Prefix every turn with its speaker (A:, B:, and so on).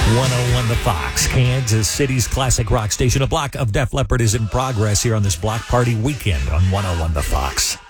A: 101 The Fox, Kansas City's classic rock station. A block of Def Leppard is in progress here on this block party weekend on 101 The Fox.